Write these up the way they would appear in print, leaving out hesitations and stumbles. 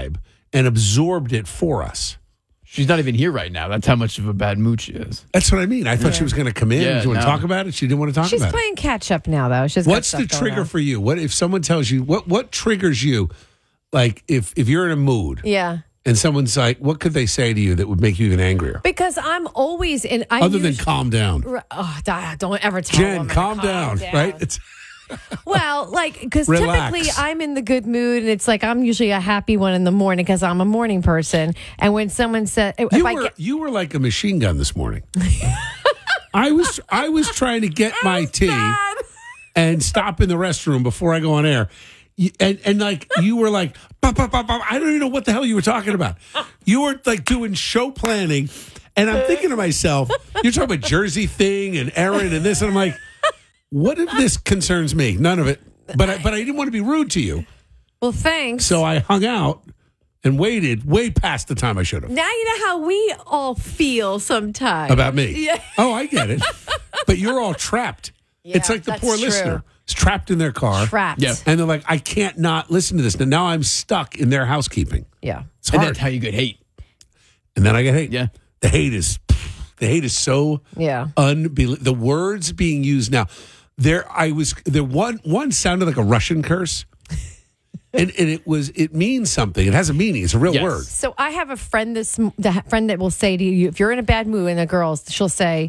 vibe and absorbed it for us. She's not even here right now. That's how much of a bad mood she is. That's what I mean. I thought she was going to come in. Yeah, Do you want to no. talk about it? She didn't want to talk She's about it. playing catch up now, though. She's got What's stuff the going trigger on. for you? What if someone tells you what triggers you? Like if you're in a mood, Yeah. and someone's like, what could they say to you that would make you even angrier? Because I'm always in. Other than calm down. Oh, don't ever tell a Jen, woman to calm down, right? It's Well, like, because Relax. typically I'm in the good mood, and it's like I'm usually a happy one in the morning because I'm a morning person. And when someone said, you were like a machine gun this morning. I was trying to get my tea and stop in the restroom before I go on air. And like you were like, "Bop, bop, bop, bop." I don't even know what the hell you were talking about. You were like doing show planning, and I'm thinking to myself, you're talking about Jersey thing and Aaron and this, and I'm like, what if this concerns me? None of it. But I didn't want to be rude to you, well, thanks. so I hung out and waited way past the time I should have. Now you know how we all feel sometimes. About me. Yeah. Oh, I get it. But you're all trapped. It's Yeah, like the that's poor true. listener is trapped in their car. Trapped. Yeah. And they're like, I can't not listen to this. And now I'm stuck in their housekeeping. Yeah. It's And hard. that's how you get hate. And then I get hate. Yeah. The hate is so Yeah. unbelievable. The words being used now. One sounded like a Russian curse. And it means something. It has a meaning. It's a real Yes. word. So I have a friend the friend that will say to you, if you're in a bad mood, and the girls, she'll say,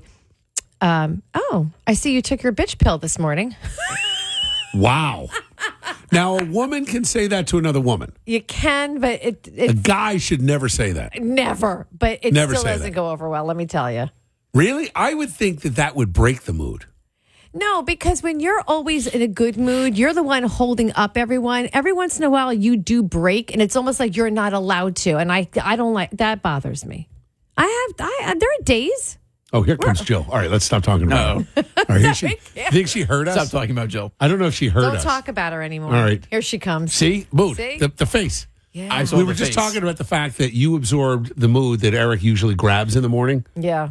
"Oh, I see you took your bitch pill this morning." Wow. Now a woman can say that to another woman. You can, but A it guy should never say that. never. But it Never still say doesn't that. go over well. Let me tell you. Really? I would think that would break the mood. No, because when you're always in a good mood, you're the one holding up everyone. Every once in a while, you do break, and it's almost like you're not allowed to. And I don't like that. Bothers me. There are days. Oh, here comes Jill. All right, let's stop talking about her. All right, here she, you think she heard us? Stop talking about Jill. I don't know if she heard Don't us. talk about her anymore. All right. Here she comes. See? Mood. See? The face. Yeah. I saw We the were just face. talking about the fact that you absorbed the mood that Eric usually grabs in the morning. Yeah.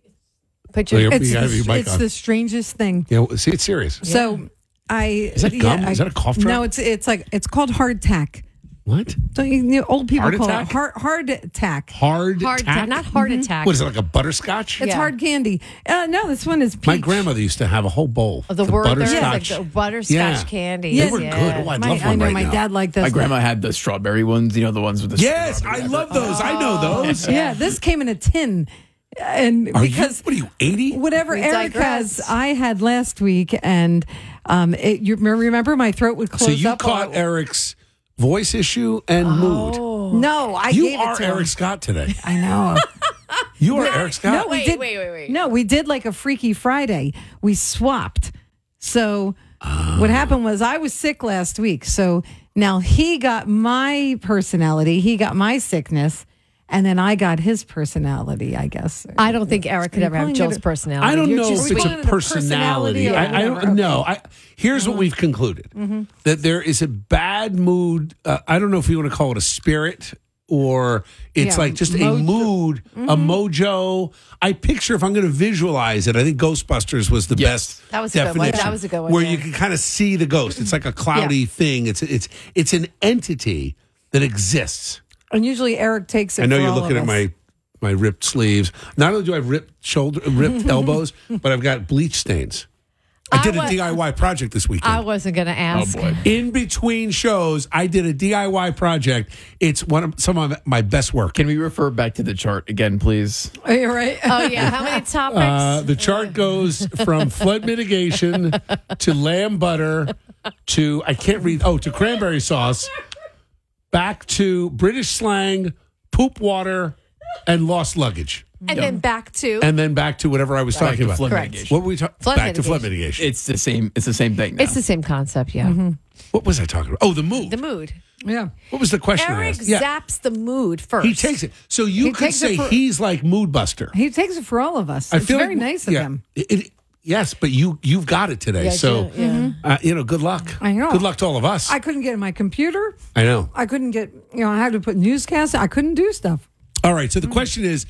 Put So your you're- you have your mic It's on. the strangest thing. You know, see, it's serious. So Is that gum? Is that a cough drop? No, it's called hardtack. What? Don't old people Heart call attack? it hardtack. Hard hard tack? not heart attack. What is it, like a butterscotch? It's Yeah. hard candy. No, this one is peach. My grandmother used to have a whole bowl. The word there is like butterscotch. the butterscotch Yeah. candy. They were good. Oh, I'd love I one know right my now. dad liked this. My grandma had the strawberry ones, the ones with the Yes, strawberry I love those. I know those. Yeah, this came in a tin. And because what are you, 80? whatever We Eric digress. has, I had last week, and you remember my throat would close So you up. caught Eric's voice issue and mood. No, I You gave it are to Eric him. Scott today. I know. You are Eric Scott. No, we Wait, did. wait. No, we did like a Freaky Friday. We swapped. So what happened was I was sick last week. So now he got my personality. He got my sickness. And then I got his personality, I guess. I don't think Eric could ever have calling Jill's it- personality. I don't You're know too if it's sweet. a personality. or I whatever. don't know. Here's what we've concluded that there is a bad mood. I don't know if you want to call it a spirit or it's Yeah, like just a mood, a mojo. I picture if I'm going to visualize it, I think Ghostbusters was the best That was a good one. definition. That was a good one, Where yeah. you can kind of see the ghost. It's like a cloudy thing. It's an entity that exists. And usually Eric takes it. I know for you're all looking of at us. my ripped sleeves. Not only do I have ripped elbows, but I've got bleach stains. I did a DIY project this weekend. I wasn't going to ask. Oh, boy. In between shows, I did a DIY project. It's some of my best work. Can we refer back to the chart again, please? Are you right? Oh, yeah. How many topics? The chart goes from flood mitigation to lamb butter to I can't read. Oh, to cranberry sauce, back to British slang, poop water, and lost luggage, and then back to. and then back to whatever I was Back talking to about. flood Correct. mitigation. What were we talking? Flood Back to flood mitigation. mitigation. It's the same thing now. It's the same concept, yeah. What was I talking about? Oh, the mood. The mood. Yeah. What was the question? I Eric asked? Yeah. zaps the mood first. He takes it. So you He could takes it say for- he's like mood buster. He takes it for all of us. I It's feel very like, nice of yeah, him. Yes, but you've got it today. Yeah, so Jill, yeah. good luck. I know. Good luck to all of us. I couldn't get in my computer. I know. I couldn't get, I had to put newscasts. I couldn't do stuff. All right. So the question is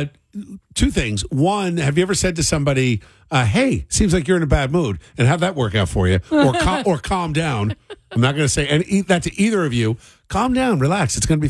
two things. One, have you ever said to somebody, "Hey, seems like you're in a bad mood," and how'd that work out for you? Or calm down. I'm not going to say that to either of you. Calm down, relax. It's going to be